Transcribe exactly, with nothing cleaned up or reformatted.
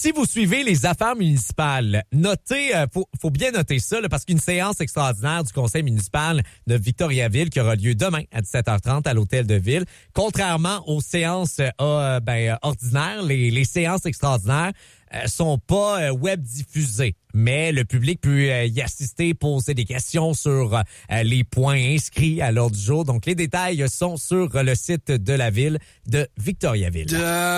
si vous suivez les affaires municipales, notez, euh, faut, faut bien noter ça, là, parce qu'une séance extraordinaire du conseil municipal de Victoriaville qui aura lieu demain à dix-sept heures trente à l'hôtel de ville. Contrairement aux séances euh, ben, ordinaires, les, les séances extraordinaires euh, sont pas euh, web diffusées, mais le public peut euh, y assister, poser des questions sur euh, les points inscrits à l'ordre du jour. Donc, les détails sont sur le site de la ville de Victoriaville. De...